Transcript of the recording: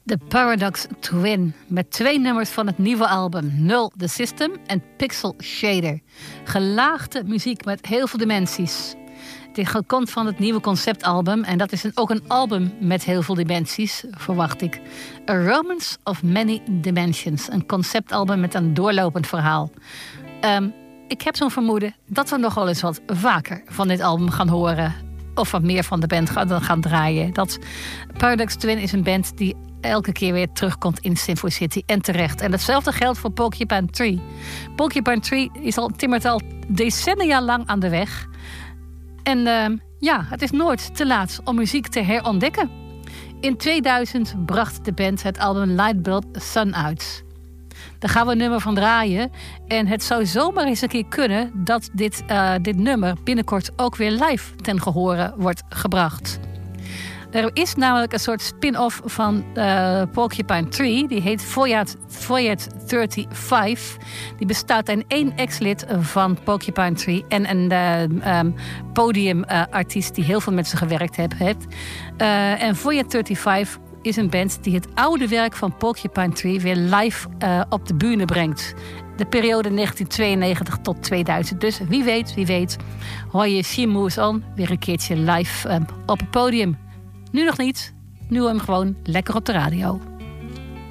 The Paradox Twin, met 2 nummers van het nieuwe album Null the System en Pixel Shader. Gelaagde muziek met heel veel dimensies. Het komt van het nieuwe conceptalbum en dat is ook een album met heel veel dimensies, verwacht ik. A Romance of Many Dimensions, een conceptalbum met een doorlopend verhaal. Ik heb zo'n vermoeden dat we nog wel eens wat vaker van dit album gaan horen, of wat meer van de band gaan draaien. Dat Paradox Twin is een band die elke keer weer terugkomt in Symphony City en terecht. En hetzelfde geldt voor Porcupine Tree. Porcupine Tree timmert al decennia lang aan de weg. En het is nooit te laat om muziek te herontdekken. In 2000 bracht de band het album Lightbulb Sun uit. Daar gaan we een nummer van draaien. En het zou zomaar eens een keer kunnen dat dit nummer binnenkort ook weer live ten gehore wordt gebracht. Er is namelijk een soort spin-off van Porcupine Tree. Die heet Voyage 35. Die bestaat uit 1 ex-lid van Porcupine Tree en een podiumartiest die heel veel met ze gewerkt heeft. En Voyage 35 is een band die het oude werk van Porcupine Tree weer live op de bühne brengt. De periode 1992 tot 2000. Dus wie weet, hoor je She Moves On weer een keertje live op het podium. Nu nog niet. Nu hem gewoon lekker op de radio.